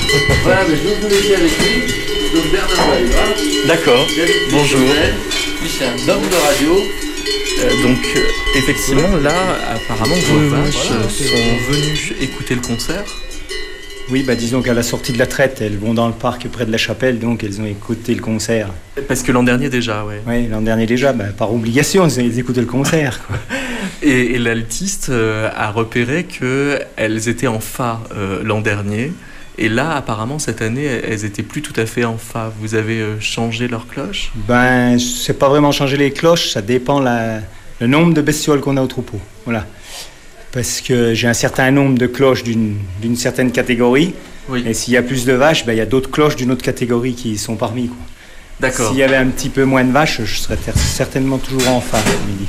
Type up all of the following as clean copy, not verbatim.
Voilà, mais je vais vous laisser avec lui. Donc Bernard Valera. D'accord. Bonjour. Lui, c'est un homme de radio. Effectivement, là, apparemment, vos vaches sont venues écouter le concert. Oui, disons qu'à la sortie de la traite, elles vont dans le parc près de la chapelle, donc elles ont écouté le concert. Parce que l'an dernier déjà, ouais. Oui, l'an dernier déjà, par obligation, elles écoutaient le concert, quoi. Et l'altiste a repéré qu'elles étaient en fa l'an dernier. Et là, apparemment, cette année, elles étaient plus tout à fait en fa. Vous avez changé leur cloche ? C'est pas vraiment changer les cloches, ça dépend le nombre de bestioles qu'on a au troupeau. Voilà. Parce que j'ai un certain nombre de cloches d'une certaine catégorie. Oui. Et s'il y a plus de vaches, il y a d'autres cloches d'une autre catégorie qui sont parmi, quoi. D'accord. S'il y avait un petit peu moins de vaches, je serais certainement toujours en fa midi.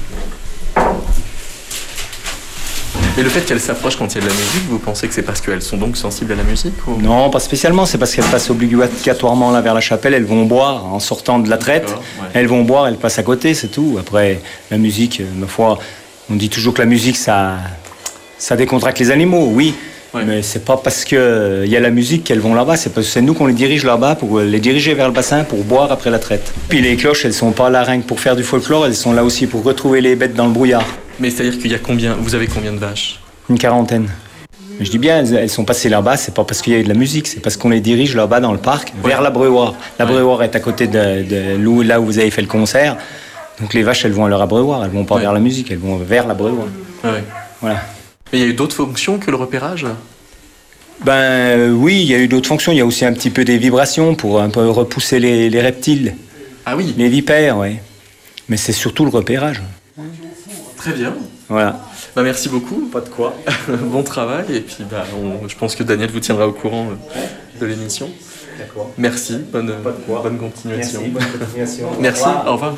Et le fait qu'elles s'approchent quand il y a de la musique, vous pensez que c'est parce qu'elles sont donc sensibles à la musique ou... Non, pas spécialement, c'est parce qu'elles passent obligatoirement là vers la chapelle, elles vont boire en sortant de la traite. Ouais. Elles vont boire, elles passent à côté, c'est tout. Après, la musique, ma foi, on dit toujours que la musique, ça décontracte les animaux, oui. Ouais. Mais c'est pas parce qu'il y a la musique qu'elles vont là-bas, c'est parce que c'est nous qu'on les dirige là-bas pour les diriger vers le bassin pour boire après la traite. Puis les cloches, elles sont pas là rien que pour faire du folklore, elles sont là aussi pour retrouver les bêtes dans le brouillard. Mais c'est-à-dire qu'il y a combien, vous avez combien de vaches ? Une quarantaine. Mais je dis bien, elles sont passées là-bas, c'est pas parce qu'il y a eu de la musique, c'est parce qu'on les dirige là-bas dans le parc, vers l'abreuvoir. L'abreuvoir est à côté de là où vous avez fait le concert. Donc les vaches, elles vont à leur abreuvoir, elles vont pas vers la musique, elles vont vers l'abreuvoir. Ouais. Voilà. Mais il y a eu d'autres fonctions que le repérage ? Oui, il y a eu d'autres fonctions. Il y a aussi un petit peu des vibrations pour un peu repousser les reptiles. Ah oui. Les vipères, oui. Mais c'est surtout le repérage. Très bien. Voilà. Merci beaucoup. Pas de quoi. Bon travail. Et puis je pense que Daniel vous tiendra au courant de l'émission. D'accord. Merci. Bonne continuation. Merci, bonne continuation. Merci. Au revoir.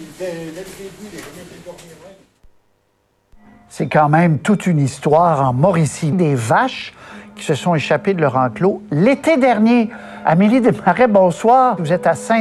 C'est quand même toute une histoire en Mauricie. Des vaches qui se sont échappées de leur enclos l'été dernier. Amélie Desmarais, bonsoir. Vous êtes à Saint